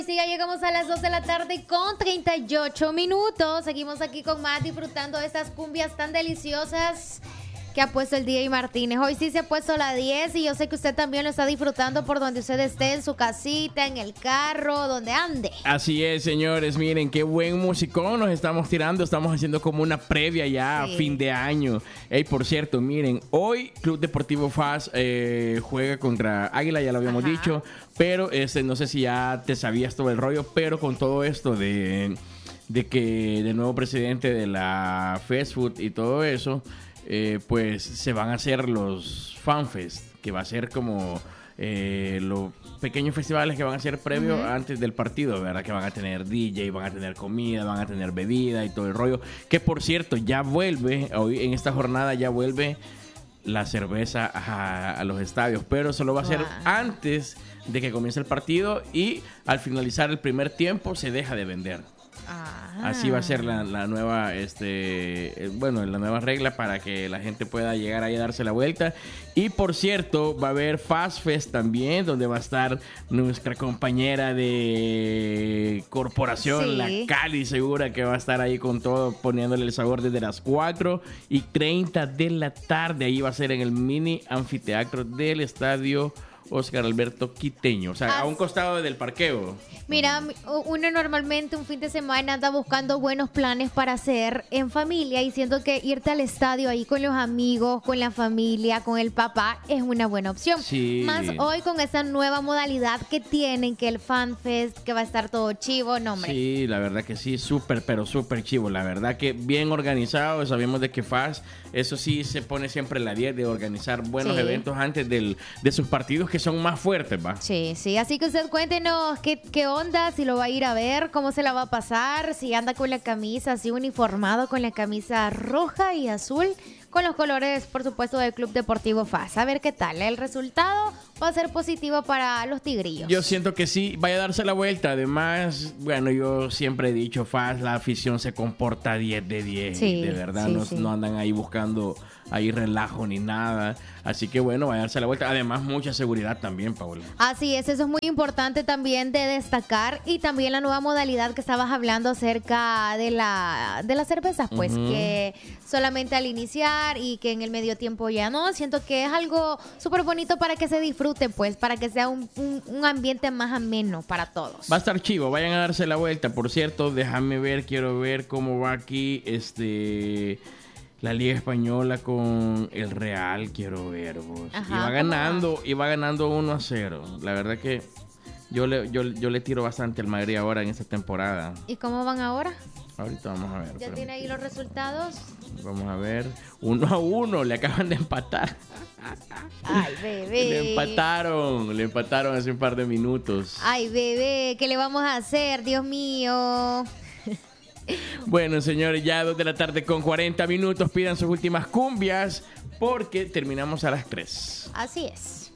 Sí, ya llegamos a las 2 de la tarde con 38 minutos. Seguimos aquí con más disfrutando de estas cumbias tan deliciosas que ha puesto el DJ Martínez. Hoy sí se ha puesto la 10 y yo sé que usted también lo está disfrutando por donde usted esté, en su casita, en el carro, donde ande. Así es, señores. Miren, qué buen musicón nos estamos tirando. Estamos haciendo como una previa ya a fin de año. Hey, por cierto, miren, hoy Club Deportivo FAS juega contra Águila, ya lo habíamos dicho. Pero no sé si ya te sabías todo el rollo, pero con todo esto de que el nuevo presidente de la Fast Food y todo eso, pues se van a hacer los FanFest, que va a ser como los pequeños festivales que van a ser previo antes del partido, ¿verdad? Que van a tener DJ, van a tener comida, van a tener bebida y todo el rollo. Que por cierto, ya vuelve, hoy en esta jornada ya vuelve la cerveza a los estadios, pero solo va a ser antes de que comience el partido y al finalizar el primer tiempo se deja de vender. Así va a ser la nueva la nueva regla para que la gente pueda llegar ahí a darse la vuelta. Y por cierto, va a haber Fast Fest también, donde va a estar nuestra compañera de corporación, la Cali Segura, que va a estar ahí con todo, poniéndole el sabor desde las 4:30 de la tarde. Ahí va a ser en el mini anfiteatro del estadio Oscar Alberto Quiteño, o sea, a un costado del parqueo. Mira, uno normalmente un fin de semana anda buscando buenos planes para hacer en familia y siento que irte al estadio ahí con los amigos, con la familia, con el papá es una buena opción. Sí. Más hoy con esa nueva modalidad que tienen, que el FanFest, que va a estar todo chivo, no hombre. Sí, la verdad que sí, súper, pero súper chivo. La verdad que bien organizado. Sabemos de que FAS, eso sí, se pone siempre la 10 de organizar buenos eventos antes de sus partidos que son más fuertes, ¿va? Sí, sí. Así que usted cuéntenos qué onda, si lo va a ir a ver, cómo se la va a pasar, si anda con la camisa así uniformado, con la camisa roja y azul, con los colores, por supuesto, del Club Deportivo FAS. A ver qué tal. El resultado va a ser positivo para los tigrillos. Yo siento que sí, vaya a darse la vuelta. Además, bueno, yo siempre he dicho, FAS, la afición se comporta 10 de 10. Sí, de verdad, sí, no andan ahí buscando ahí relajo ni nada. Así que bueno, vaya a darse la vuelta. Además, mucha seguridad también, Paula. Así es, eso es muy importante también de destacar. Y también la nueva modalidad que estabas hablando acerca de las cervezas, pues que solamente al iniciar y que en el medio tiempo ya no. Siento que es algo súper bonito para que se disfrute, pues, para que sea un ambiente más ameno para todos. Va a estar chivo, vayan a darse la vuelta. Por cierto, déjame ver, quiero ver cómo va aquí la Liga Española con el Real, quiero ver vos. Ajá, iba ganando 1-0. La verdad que yo le tiro bastante al Madrid ahora en esta temporada. ¿Y cómo van ahora? Ahorita vamos a ver. ¿Ya tiene ahí los resultados? Vamos a ver. 1-1, le acaban de empatar. Ay, bebé. Le empataron hace un par de minutos. Ay, bebé, ¿qué le vamos a hacer? Dios mío. Bueno, señores, ya 2 de la tarde con 40 minutos. Pidan sus últimas cumbias porque terminamos a las 3. Así es.